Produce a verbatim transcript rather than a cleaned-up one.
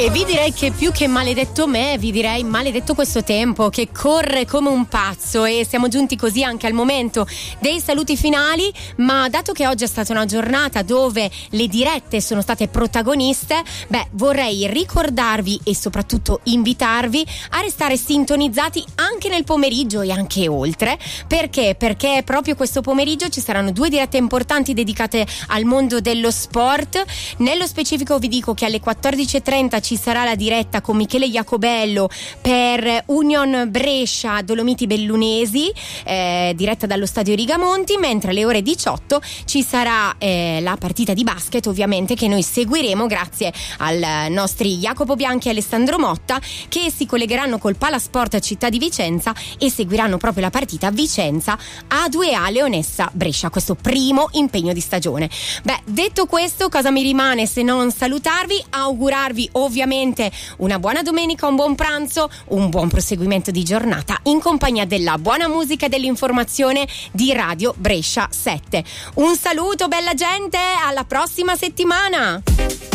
E vi direi che più che maledetto me, vi direi maledetto questo tempo che corre come un pazzo, e siamo giunti così anche al momento dei saluti finali. Ma dato che oggi è stata una giornata dove le dirette sono state protagoniste, beh, vorrei ricordarvi e soprattutto invitarvi a restare sintonizzati anche nel pomeriggio e anche oltre. Perché? Perché proprio questo pomeriggio ci saranno due dirette importanti dedicate al mondo dello sport. Nello specifico vi dico che alle quattordici e trenta ci sarà la diretta con Michele Iacobello per Union Brescia Dolomiti Bellunesi, eh, diretta dallo stadio Rigamonti, mentre alle ore diciotto ci sarà eh, la partita di basket, ovviamente, che noi seguiremo grazie ai nostri Jacopo Bianchi e Alessandro Motta, che si collegheranno col Palasport Città di Vicenza e seguiranno proprio la partita Vicenza A due A Leonessa Brescia, questo primo impegno di stagione. Beh, detto questo, cosa mi rimane se non salutarvi, augurarvi ovviamente una buona domenica, un buon pranzo, un buon proseguimento di giornata in compagnia della buona musica e dell'informazione di Radio Brescia sette. Un saluto, bella gente, alla prossima settimana!